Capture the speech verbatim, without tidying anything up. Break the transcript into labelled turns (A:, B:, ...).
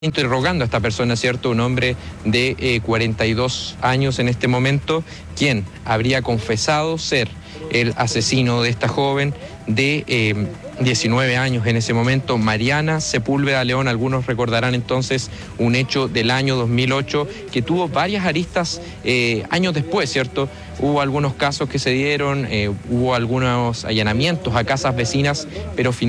A: interrogando a esta persona, ¿cierto? Un hombre de eh, cuarenta y dos años en este momento, quien habría confesado ser el asesino de esta joven de eh, diecinueve años en ese momento, Mariana Sepúlveda León. Algunos recordarán entonces un hecho del año dos mil ocho que tuvo varias aristas eh, años después, ¿cierto? Hubo algunos casos que se dieron, eh, hubo algunos allanamientos a casas vecinas, pero finalmente